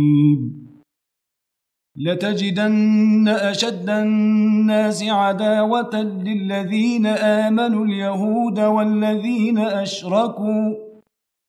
لتجدن أشد الناس عداوة للذين آمنوا اليهود والذين أشركوا